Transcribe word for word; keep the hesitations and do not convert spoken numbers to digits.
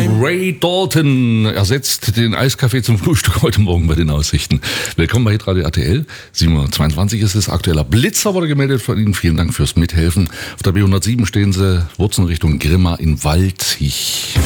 moin. Ray Dalton ersetzt den Eiskaffee zum Frühstück heute Morgen bei den Aussichten. Willkommen bei Hitradio R T L. sieben Uhr zweiundzwanzig ist es. Aktueller Blitzer wurde gemeldet von Ihnen. Vielen Dank fürs Mithelfen. Auf der B hundertsieben stehen Sie, Wurzeln Richtung Grimma in Walzig.